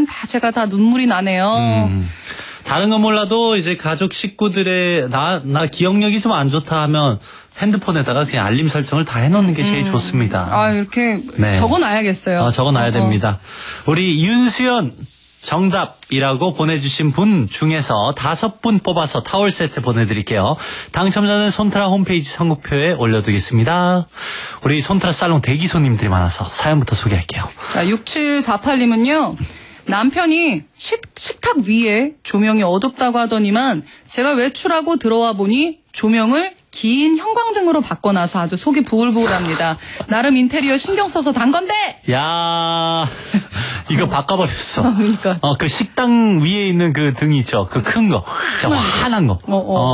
보면 제가 다 눈물이 나네요. 다른 건 몰라도 이제 가족 식구들의 나 기억력이 좀 안 좋다 하면 핸드폰에다가 그냥 알림 설정을 다 해놓는 게 제일 좋습니다. 아, 이렇게 네. 적어놔야겠어요. 적어놔야 됩니다. 우리 윤수연 정답이라고 보내주신 분 중에서 5분 뽑아서 타월 세트 보내드릴게요. 당첨자는 손트라 홈페이지 선곡표에 올려두겠습니다. 우리 손트라 살롱 대기 손님들이 많아서 사연부터 소개할게요. 자, 6748님은요. 남편이 식탁 위에 조명이 어둡다고 하더니만 제가 외출하고 들어와 보니 조명을 긴 형광등으로 바꿔놔서 아주 속이 부글부글합니다. 나름 인테리어 신경 써서 단 건데! 야 이거 바꿔버렸어. 그러니까. 그 식당 위에 있는 그 등 있죠. 그 큰 거. 진짜 환한 거.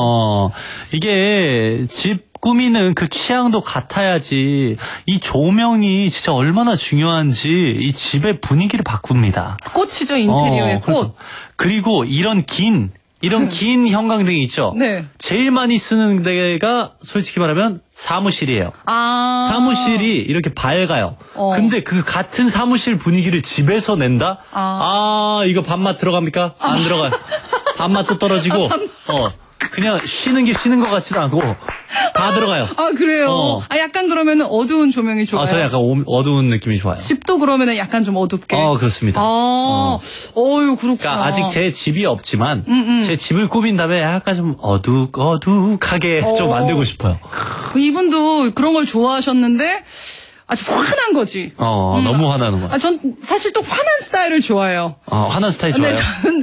이게 집 꾸미는 그 취향도 같아야지 이 조명이 진짜 얼마나 중요한지 이 집의 분위기를 바꿉니다. 꽃이죠, 인테리어의 꽃. 그리고 이런 긴 형광등이 있죠. 네. 제일 많이 쓰는 데가 솔직히 말하면 사무실이에요. 사무실이 이렇게 밝아요. 근데 그 같은 사무실 분위기를 집에서 낸다? 이거 밥맛 들어갑니까? 안 들어가요. 밥맛도 떨어지고, 그냥 쉬는 게 쉬는 것 같지도 않고, 다 들어가요. 그래요? 약간 그러면은 어두운 조명이 좋아요. 저 약간 어두운 느낌이 좋아요. 집도 그러면은 약간 좀 어둡게. 그렇습니다. 어유, 그렇구나. 그러니까 아직 제 집이 없지만, 제 집을 꾸민 다음에 약간 좀 어둑하게 좀 만들고 싶어요. 이분도 그런 걸 좋아하셨는데, 아주 화난 거지. 너무 화나는 거야. 전 사실 또 화난 스타일을 좋아해요. 화난 스타일 좋아요? 근데 저는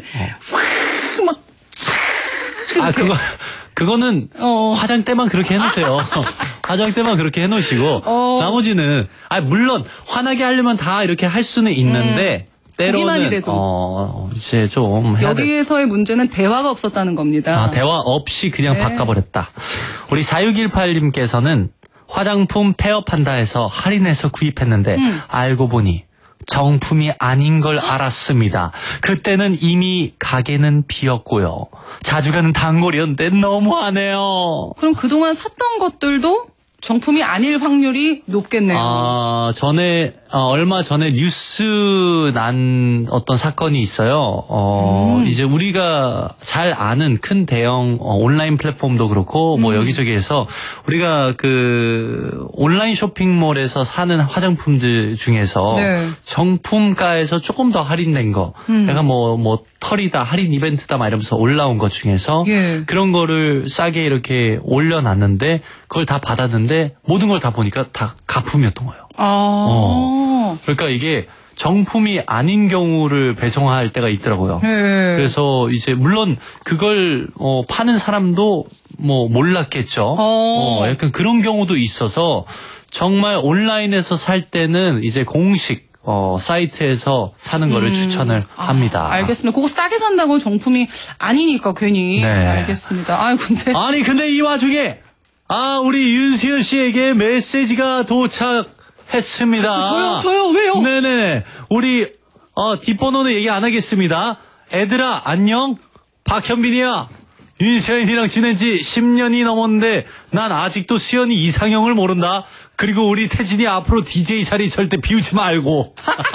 막 그거는 화장대만 그렇게 해놓으세요. 화장대만 그렇게 해놓으시고 나머지는 물론 화나게 하려면 다 이렇게 할 수는 있는데 때로는 이제 좀 해야 여기에서의 문제는 대화가 없었다는 겁니다. 대화 없이 그냥 바꿔버렸다. 우리 4618님께서는 화장품 폐업한다 해서 할인해서 구입했는데 알고 보니 정품이 아닌 걸 알았습니다. 그때는 이미 가게는 비었고요. 자주 가는 단골이었는데 너무하네요. 그럼 그동안 샀던 것들도 정품이 아닐 확률이 높겠네요. 얼마 전에 뉴스 난 어떤 사건이 있어요. 이제 우리가 잘 아는 큰 대형 온라인 플랫폼도 그렇고 뭐 여기저기에서 우리가 그 온라인 쇼핑몰에서 사는 화장품들 중에서 정품가에서 조금 더 할인된 거, 약간 뭐 털이다, 할인 이벤트다 막 이러면서 올라온 것 중에서 그런 거를 싸게 이렇게 올려놨는데 그걸 다 받았는데 모든 걸 다 보니까 다 가품이었던 거예요. 그러니까 이게 정품이 아닌 경우를 배송할 때가 있더라고요. 그래서 이제 물론 그걸 파는 사람도 뭐 몰랐겠죠. 약간 그런 경우도 있어서 정말 온라인에서 살 때는 이제 공식 사이트에서 사는 거를 추천을 합니다. 알겠습니다. 그거 싸게 산다고 정품이 아니니까 괜히. 알겠습니다. 근데 이 와중에 우리 윤수연 씨에게 메시지가 도착했습니다. 저요? 왜요? 네네. 우리, 뒷번호는 얘기 안 하겠습니다. 애들아, 안녕? 박현빈이야. 윤수연이랑 지낸 지 10년이 넘었는데, 난 아직도 수연이 이상형을 모른다. 그리고 우리 태진이 앞으로 DJ 자리 절대 비우지 말고.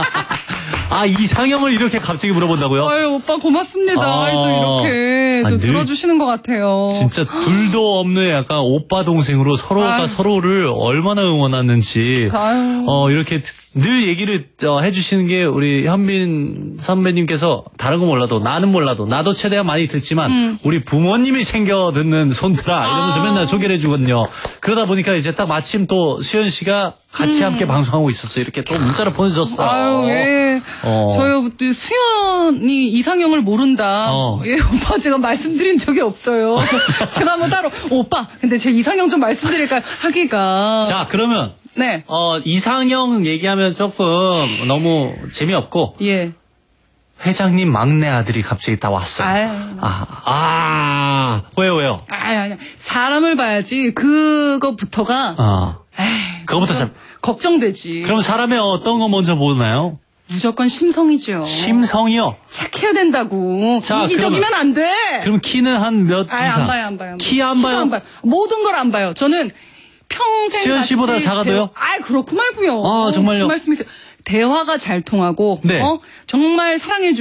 이상형을 이렇게 갑자기 물어본다고요? 오빠 고맙습니다. 또 이렇게 좀 들어주시는 것 같아요. 진짜 둘도 없는 약간 오빠 동생으로 서로가 서로를 얼마나 응원하는지 이렇게 늘 얘기를 해주시는 게 우리 현빈 선배님께서 다른 건 몰라도 나는 몰라도 나도 최대한 많이 듣지만 우리 부모님이 챙겨 듣는 손트라 이러면서 맨날 소개를 해주거든요. 그러다 보니까 이제 딱 마침 또 수연 씨가 같이 함께 방송하고 있었어요. 이렇게 또 문자를 보내주셨어요. 저요, 수연이 이상형을 모른다. 오빠 제가 말씀드린 적이 없어요. 제가 뭐 따로, 오빠, 근데 제 이상형 좀 말씀드릴까요? 하기가. 자, 그러면. 이상형 얘기하면 조금 너무 재미없고. 회장님 막내 아들이 갑자기 다 왔어요. 왜요? 사람을 봐야지. 그거부터가. 그거부터 걱정되지. 그럼 사람의 어떤 거 먼저 보나요? 무조건 심성이죠. 심성이요? 착해야 된다고. 이기적이면 안 돼. 그럼 키는 한 몇 이상? 안 봐요. 키 안 봐요? 모든 걸 안 봐요. 저는 평생 수연 씨보다 작아도요? 그렇고 말고요. 정말요? 무슨 말씀이세요? 대화가 잘 통하고 정말 사랑해